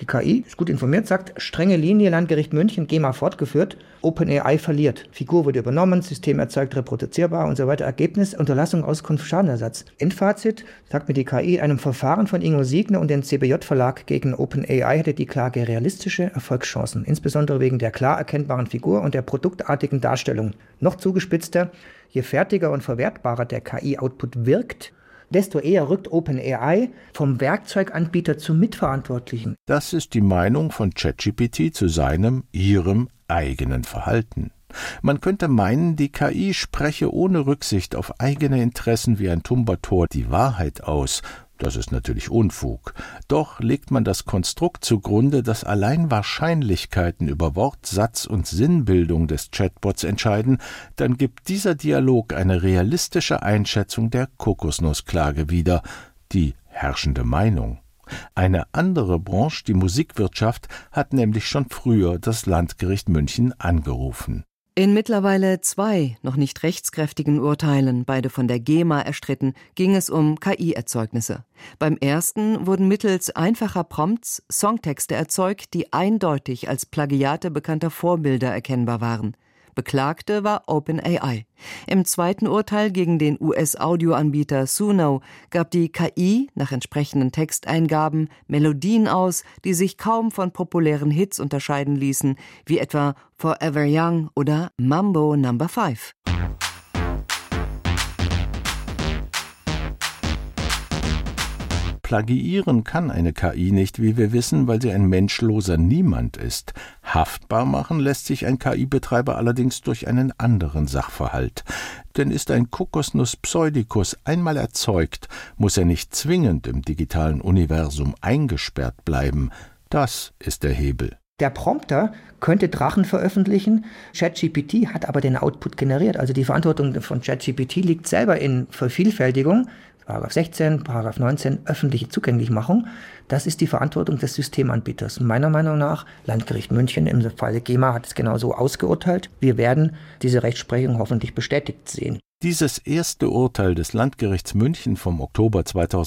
Die KI ist gut informiert, sagt, strenge Linie, Landgericht München, GEMA fortgeführt, OpenAI verliert. Figur wurde übernommen, System erzeugt reproduzierbar und so weiter. Ergebnis, Unterlassung, Auskunft, Schadenersatz. Endfazit, sagt mir die KI, in einem Verfahren von Ingo Siegner und dem CBJ-Verlag gegen OpenAI hätte die Klage realistische Erfolgschancen, insbesondere wegen der klar erkennbaren Figur und der produktartigen Darstellung. Noch zugespitzter, je fertiger und verwertbarer der KI-Output wirkt, desto eher rückt OpenAI vom Werkzeuganbieter zum Mitverantwortlichen. Das ist die Meinung von ChatGPT zu ihrem eigenen Verhalten. Man könnte meinen, die KI spreche ohne Rücksicht auf eigene Interessen wie ein tumber Tor die Wahrheit aus. Das ist natürlich Unfug. Doch legt man das Konstrukt zugrunde, dass allein Wahrscheinlichkeiten über Wort, Satz und Sinnbildung des Chatbots entscheiden, dann gibt dieser Dialog eine realistische Einschätzung der Kokosnussklage wieder, die herrschende Meinung. Eine andere Branche, die Musikwirtschaft, hat nämlich schon früher das Landgericht München angerufen. In mittlerweile 2 noch nicht rechtskräftigen Urteilen, beide von der GEMA erstritten, ging es um KI-Erzeugnisse. Beim ersten wurden mittels einfacher Prompts Songtexte erzeugt, die eindeutig als Plagiate bekannter Vorbilder erkennbar waren. Beklagte war OpenAI. Im zweiten Urteil gegen den US-Audioanbieter Suno gab die KI nach entsprechenden Texteingaben Melodien aus, die sich kaum von populären Hits unterscheiden ließen, wie etwa Forever Young oder Mambo No. 5. Plagiieren kann eine KI nicht, wie wir wissen, weil sie ein menschloser Niemand ist. Haftbar machen lässt sich ein KI-Betreiber allerdings durch einen anderen Sachverhalt. Denn ist ein Kokosnuss pseudicus einmal erzeugt, muss er nicht zwingend im digitalen Universum eingesperrt bleiben. Das ist der Hebel. Der Prompter könnte Drachen veröffentlichen, ChatGPT hat aber den Output generiert. Also die Verantwortung von ChatGPT liegt selber in Vervielfältigung. Paragraph 16, Paragraph 19, öffentliche Zugänglichmachung. Das ist die Verantwortung des Systemanbieters. Meiner Meinung nach, Landgericht München im Fall GEMA hat es genauso ausgeurteilt. Wir werden diese Rechtsprechung hoffentlich bestätigt sehen. Dieses erste Urteil des Landgerichts München vom Oktober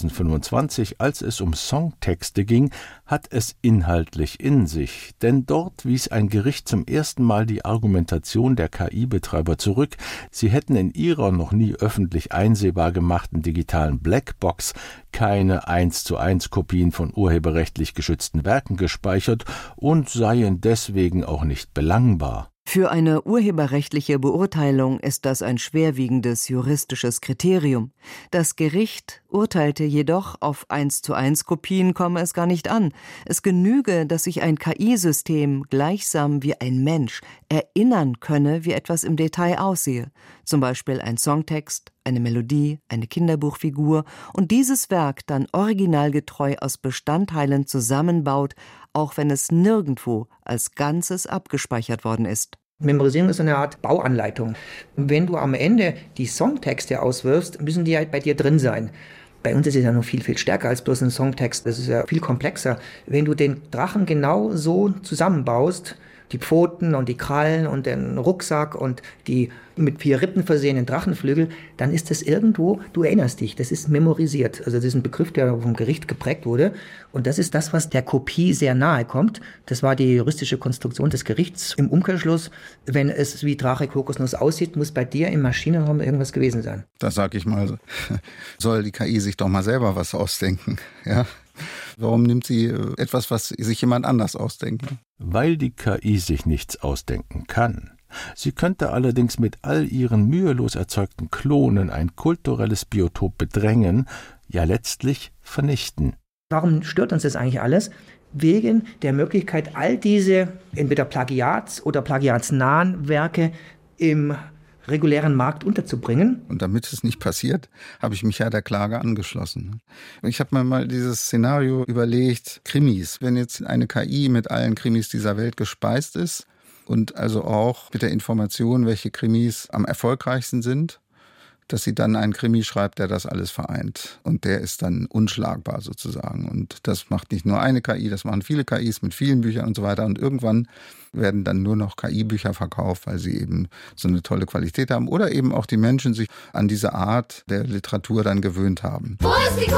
2025, als es um Songtexte ging, hat es inhaltlich in sich. Denn dort wies ein Gericht zum ersten Mal die Argumentation der KI-Betreiber zurück. Sie hätten in ihrer noch nie öffentlich einsehbar gemachten digitalen Blackbox keine 1:1 Kopien von urheberrechtlich geschützten Werken gespeichert und seien deswegen auch nicht belangbar. Für eine urheberrechtliche Beurteilung ist das ein schwerwiegendes juristisches Kriterium. Das Gericht urteilte jedoch, auf 1:1 Kopien komme es gar nicht an. Es genüge, dass sich ein KI-System gleichsam wie ein Mensch erinnern könne, wie etwas im Detail aussehe. Zum Beispiel ein Songtext, eine Melodie, eine Kinderbuchfigur und dieses Werk dann originalgetreu aus Bestandteilen zusammenbaut, auch wenn es nirgendwo als Ganzes abgespeichert worden ist. Memorisierung ist eine Art Bauanleitung. Wenn du am Ende die Songtexte auswirfst, müssen die halt bei dir drin sein. Bei uns ist es ja noch viel, viel stärker als bloß ein Songtext. Das ist ja viel komplexer. Wenn du den Drachen genau so zusammenbaust, die Pfoten und die Krallen und den Rucksack und die mit 4 Rippen versehenen Drachenflügel, dann ist das irgendwo, du erinnerst dich, das ist memorisiert. Also das ist ein Begriff, der vom Gericht geprägt wurde. Und das ist das, was der Kopie sehr nahe kommt. Das war die juristische Konstruktion des Gerichts. Im Umkehrschluss, wenn es wie Drache Kokosnuss aussieht, muss bei dir im Maschinenraum irgendwas gewesen sein. Da sag ich mal, soll die KI sich doch mal selber was ausdenken, ja? Warum nimmt sie etwas, was sich jemand anders ausdenkt? Weil die KI sich nichts ausdenken kann. Sie könnte allerdings mit all ihren mühelos erzeugten Klonen ein kulturelles Biotop bedrängen, ja letztlich vernichten. Warum stört uns das eigentlich alles? Wegen der Möglichkeit, all diese entweder Plagiats- oder plagiatsnahen Werke im regulären Markt unterzubringen. Und damit es nicht passiert, habe ich mich ja der Klage angeschlossen. Ich habe mir mal dieses Szenario überlegt, Krimis. Wenn jetzt eine KI mit allen Krimis dieser Welt gespeist ist und also auch mit der Information, welche Krimis am erfolgreichsten sind, dass sie dann einen Krimi schreibt, der das alles vereint. Und der ist dann unschlagbar sozusagen. Und das macht nicht nur eine KI, das machen viele KIs mit vielen Büchern und so weiter. Und irgendwann werden dann nur noch KI-Bücher verkauft, weil sie eben so eine tolle Qualität haben. Oder eben auch die Menschen sich an diese Art der Literatur dann gewöhnt haben.